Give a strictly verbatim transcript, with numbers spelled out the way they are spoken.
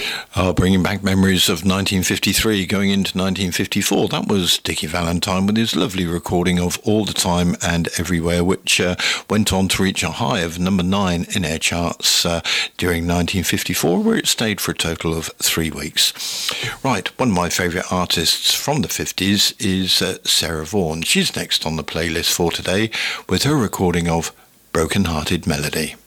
Uh, bringing back memories of nineteen fifty-three going into nineteen fifty-four. That was Dickie Valentine with his lovely recording of All the Time and Everywhere, which uh, went on to reach a high of number nine in air charts uh, during nineteen fifty-four, where it stayed for a total of three weeks. Right, one of my favourite artists from the fifties is uh, Sarah Vaughan. She's next on the playlist for today with her recording of Broken Hearted Melody.